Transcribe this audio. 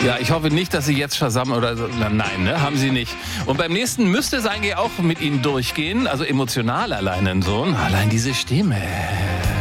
Ja, ich hoffe nicht, dass Sie jetzt Shazam oder so. Nein, ne? Haben Sie nicht. Und beim nächsten müsste es eigentlich auch mit Ihnen durchgehen. Also emotional allein so. Allein diese Stimme.